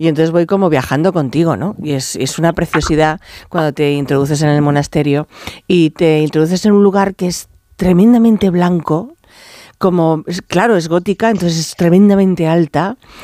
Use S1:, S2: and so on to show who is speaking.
S1: y entonces voy como viajando contigo, ¿no? Y es una preciosidad cuando te introduces en el monasterio y te introduces en un lugar que es tremendamente blanco, como, claro, es gótica, entonces es tremendamente alta